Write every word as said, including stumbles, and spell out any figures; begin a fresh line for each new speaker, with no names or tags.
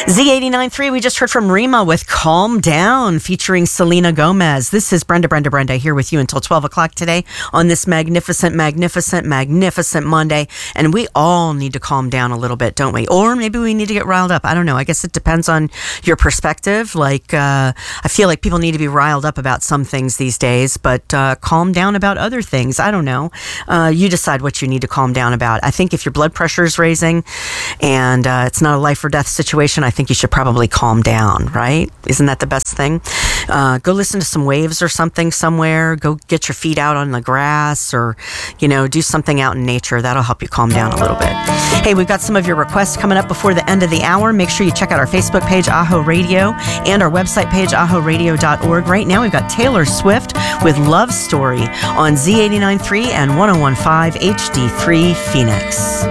Z eighty-nine point three, we just heard from Rima with Calm Down featuring Selena Gomez. This is Brenda, Brenda, Brenda here with you until twelve o'clock today on this magnificent, magnificent, magnificent Monday. And we all need to calm down a little bit, don't we? Or maybe we need to get riled up. I don't know. I guess it depends on your perspective. Like, uh, I feel like people need to be riled up about some things these days, but uh, calm down about other things. I don't know. Uh, you decide what you need to calm down about. I think if your blood pressure is raising and uh, it's not a life or death situation, I think you should probably calm down, right? Isn't that the best thing? Uh, go listen to some waves or something somewhere. Go get your feet out on the grass, or, you know, do something out in nature. That'll help you calm down a little bit. Hey, we've got some of your requests coming up before the end of the hour. Make sure you check out our Facebook page, Aho Radio, and our website page, aho radio dot org. Right now, we've got Taylor Swift with Love Story on Z eighty-nine point three and one oh one point five H D three Phoenix.